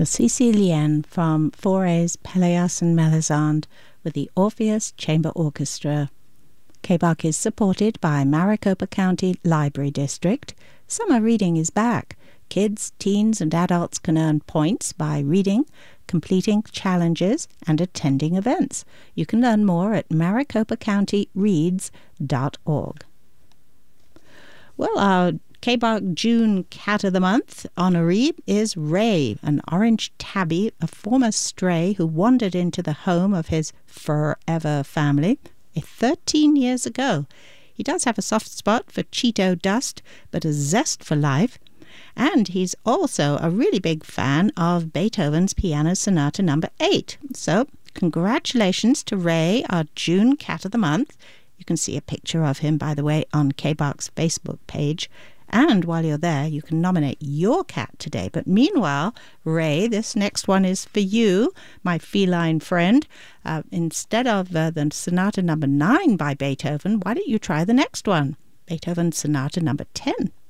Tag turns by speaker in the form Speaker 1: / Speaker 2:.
Speaker 1: The Sicilienne from Fauré's Pelléas and Melisande with the Orpheus Chamber Orchestra. KBUK is supported by Maricopa County Library District. Summer reading is back. Kids, teens, and adults can earn points by reading, completing challenges, and attending events. You can learn more at maricopacountyreads.org. Well, our KBUK June Cat of the Month honoree is Ray, an orange tabby, a former stray who wandered into the home of his forever family 13 years ago. He does have a soft spot for Cheeto dust, but a zest for life. And he's also a really big fan of Beethoven's Piano Sonata No. 8. So, congratulations to Ray, our June Cat of the Month. You can see a picture of him, by the way, on KBUK's Facebook page. And while you're there, you can nominate your cat today. But meanwhile, Ray, this next one is for you, my feline friend. Instead of the Sonata No. 9 by Beethoven, why don't you try the next one? Beethoven Sonata No. 10.